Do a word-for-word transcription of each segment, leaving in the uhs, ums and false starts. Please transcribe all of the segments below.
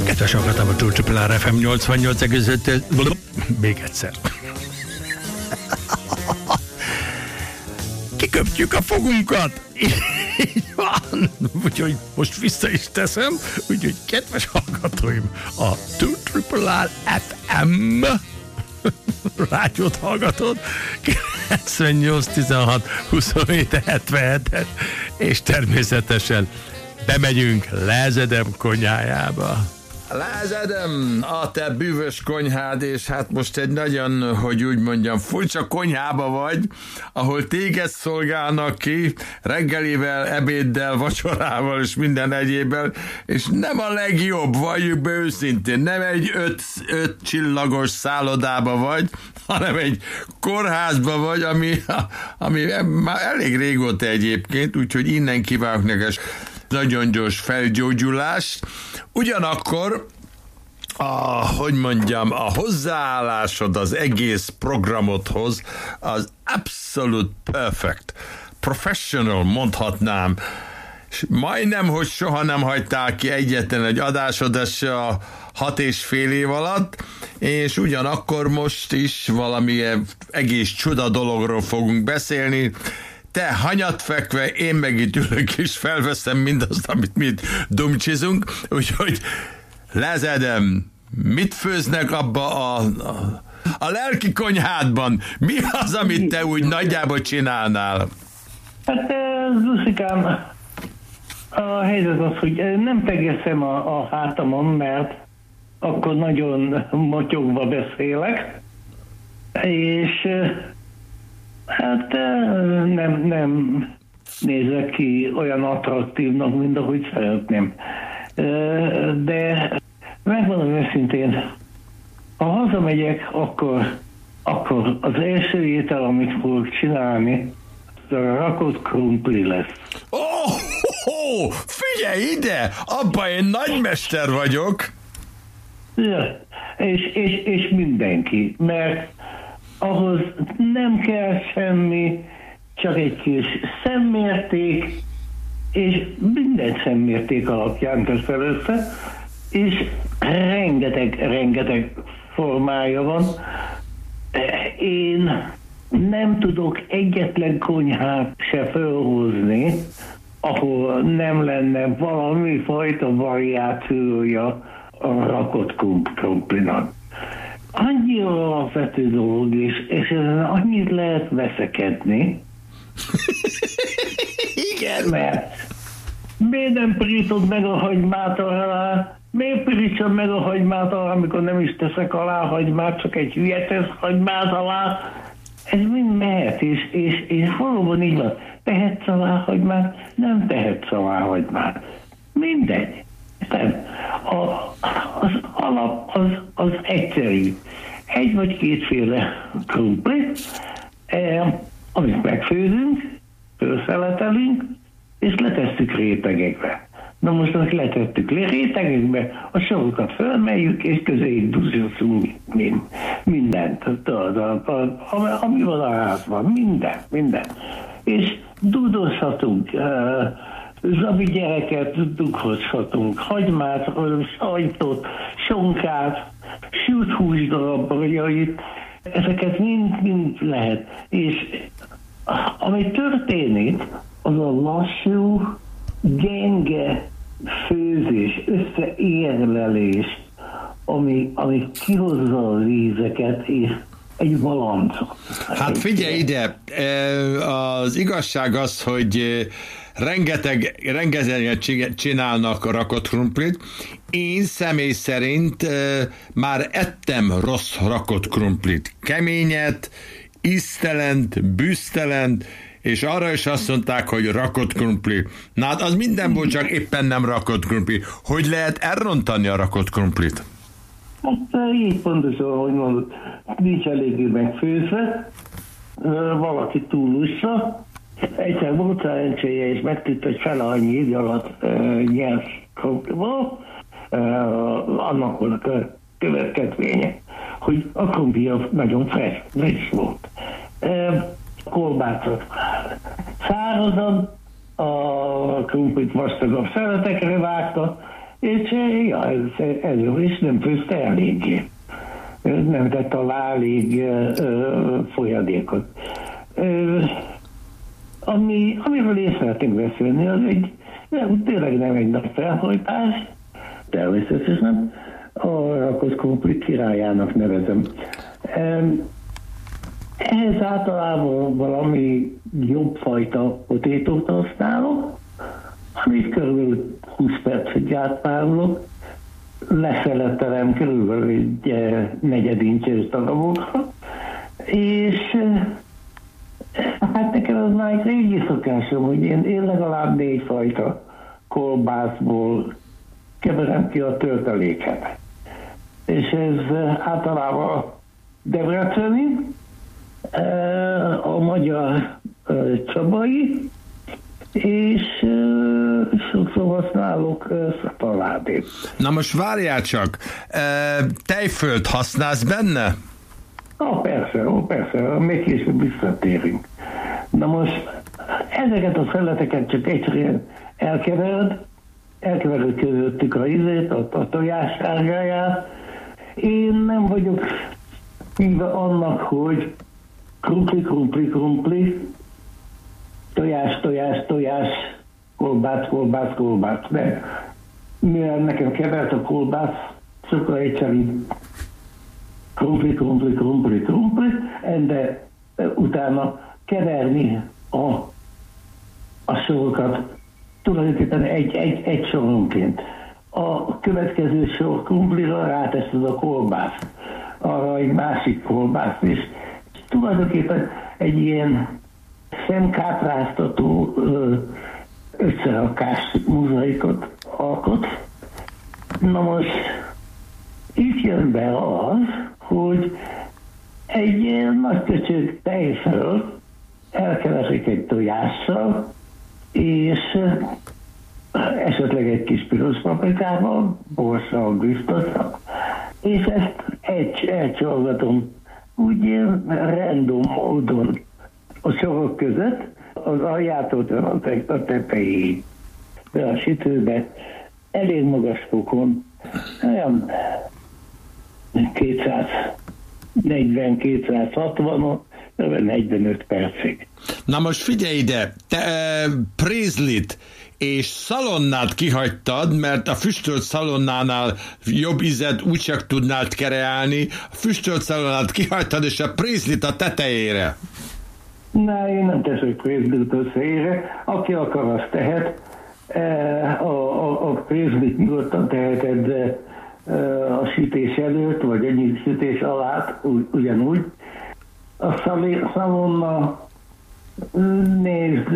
Kedves hallgatom a Triple R ef em nyolcvannyolc egész öt. Még egyszer. Kiköpjük a fogunkat. Így van. Úgyhogy most vissza is teszem. Úgyhogy kedves hallgatóim, a Triple R ef em rádiót hallgatod, kilencvennyolc tizenhat huszonhét hetvenhetes, és természetesen bemegyünk Lázadem konyhájába. Lázadem, a te bűvös konyhád, és hát most egy nagyon, hogy úgy mondjam, furcsa konyhába vagy, ahol téged szolgálnak ki reggelivel, ebéddel, vacsorával és minden egyébben, és nem a legjobb, valljuk be őszintén, nem egy öt, öt csillagos szállodába vagy, hanem egy kórházba vagy, ami, ami már elég régóta egyébként, úgyhogy innen kívánok neked nagyon gyors felgyógyulást. Ugyanakkor a, hogy mondjam, a hozzáállásod az egész programodhoz az abszolút perfect, professional mondhatnám. Majdnem, hogy soha nem hagytál ki egyetlen egy adásodat se a hat és fél év alatt, és ugyanakkor most is valamilyen egész csuda dologról fogunk beszélni. Te hanyat fekve, én meg itt ülök és felveszem mindazt, amit mi dumcsizunk, úgyhogy Lázadem, mit főznek abba a, a, a lelki konyhádban? Mi az, amit te úgy nagyjából csinálnál? Hát, Zuzikám, a helyzet az, hogy nem tegeszem a, a hátamon, mert akkor nagyon motyogva beszélek, és hát nem, nem nézek ki olyan attraktívnak, mint ahogy szeretném. De megmondom őszintén, ha hazamegyek, akkor, akkor az első étel, amit fogok csinálni, az a rakott krumpli lesz. Oh, oh, oh, figyelj ide! Abba én nagymester vagyok! Ja, és, és, és mindenki, mert ahhoz nem kell semmi, csak egy kis szemmérték, és minden szemmérték alapján teszel össze, és rengeteg, rengeteg formája van. Én nem tudok egyetlen konyhát se felhozni, ahol nem lenne valami fajta variációja a rakott krumplinak. Annyira alapvető dolog, és, és ezen annyit lehet veszekedni. Igen. Mert miért nem pirítod meg a hagymát alá? Miért pirítsam meg a hagymát alá, amikor nem is teszek alá hagymát, csak egy hülye tesz hagymát alá? Ez mind mehet, és, és, és valóban így van. Tehetsz alá hagymát, nem tehetsz alá hagymát. Mindegy. Nem. A, az alap az, az egyszerű. Egy vagy kétféle krumpli, eh, amit megfőzünk, felszeletelünk, és letesszük rétegekbe. Na most, amit letettük rétegekbe, a sorokat felmeljük, és közéig duzsaszunk mind, mindent, tudod, ami van a házban, minden, minden. És dudozhatunk, uh, zabi gyereket dugozhatunk, hagymát, sajtot, sonkát, sült húsdarabbajait, ezeket mind, mind lehet. És ami történik, az a lassú, gyenge főzés, összeérlelés, ami, ami kihozza az ízeket, és egy balancot. Hát figyelj ide, az igazság az, hogy rengeteg, rengetegen csinálnak a rakott krumplit. Én személy szerint már ettem rossz rakott krumplit. Keményet, íztelent, bűztelent, és arra is azt mondták, hogy rakott krumpli. Na hát az mindenból csak éppen nem rakott krumpli. Hogy lehet elrontani a rakott krumplit? Hát így pontosan, hogy mondod, nincs eléggé megfőzve, valaki túlussa. Egyszer volt szerencséje, és megtudta, hogy fele annyi idő alatt uh, nyers krumplival, uh, annak volt a következménye, hogy a krumpli nagyon fresh, friss volt. Uh, kolbászot szárazan, a krumplit vastagabb szeletekre vágta, És ja, ez, ez is nem főzte eléggé. Nem tett alá elég ö, folyadékot. Ö, ami, amiről én szeretnék beszélni, az egy, nem, tényleg nem egy nagy felhajtás, természetesen a rakott krumpli királyának nevezem. Ehhez általában valami jobb fajta potétót használok, amit körülbelül húsz percig átpárolok, leszeletelem körülbelül egy negyedincses darabokra, és hát nekem az már egy régi szokásom, hogy én, én legalább négy fajta kolbászból keverem ki a tölteléket. És ez általában debreceni, a magyar csabai, és sokszor használok szapaládét. Na most várjál csak, tejfölt használsz benne? Ah, persze, ó, persze, még később visszatérünk. Na most ezeket a szeleteket csak egyszerűen elkevered, elkevered közöttük a ízét, a, a tojás sárgáját. Én nem vagyok híve annak, hogy krumpli, krumpli, krumpli, tojás, tojás, tojás, kolbász, kolbász, kolbász. De mivel nekem kevert a kolbász, sokkal egyszerűbb krumpli, krumpli, krumpli, krumpli, de utána keverni a, a sorokat tulajdonképpen egy, egy, egy soronként. A következő sor krumplira ráteszed a kolbászt, arra egy másik kolbászt is. Tulajdonképpen egy ilyen szemkápráztató összerakás mozaikot alkot. Na most itt jön be az, hogy egy ilyen nagy köcsög tejföl elkeverik egy tojással, és esetleg egy kis piros paprikával, borssal, biztosan, és ezt egy, elcsorgatom úgy ilyen random módon a sorok között, az aljától a tetejéig, be a sütőbe, elég magas fokon, olyan kétszáznegyven-kétszázhatvan, negyvenöt percig. Na most figyelj ide, te e, prézlit és szalonnát kihagytad, mert a füstölt szalonnánál jobb ízet úgyse tudnád kreálni, a füstölt szalonnát kihagytad, és a prézlit a tetejére. Na, én nem teszek prézlit összeére, aki akar, azt tehet. A, a, a prézlit nyugodtan teheted a sütés előtt, vagy ennyi sütés alatt, ugyanúgy. A szalonna, nézd,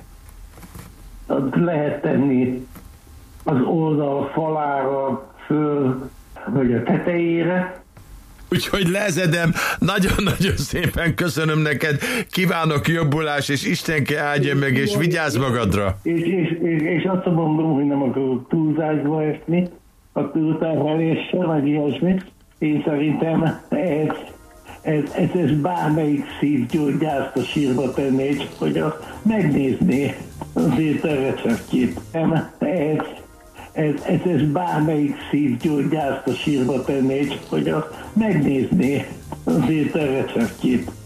lehet tenni az oldal falára, föl, vagy a tetejére. Úgyhogy lezedem, nagyon-nagyon szépen köszönöm neked, kívánok jobbulás, és Istenke áldja meg, és vigyázz magadra. És, és, és, és azt mondom, hogy nem akarok túlzásba esni, a túlterheléssel, vagy ilyesmit. Én szerintem ez, ez, ez, ez bármelyik szívgyógyászt a sírba tenné, csak hogy azt megnézné azért a receptjét. Ez, ez, ez, ez bármelyik szívgyógyászt a sírba tenné, csak hogy azt megnézné azért a receptjét.